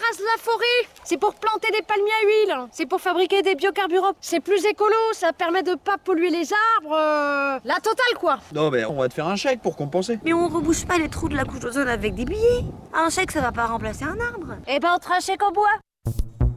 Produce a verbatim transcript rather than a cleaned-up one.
rase la forêt. C'est pour planter des palmiers à huile. C'est pour fabriquer des biocarburants. C'est plus écolo, ça permet de pas polluer les arbres. euh, La totale, quoi. Non mais on va te faire un chèque pour compenser. Mais on rebouche pas les trous de la couche d'ozone avec des billets. Un chèque, ça va pas remplacer un arbre. Eh ben, on te fera un chèque en bois.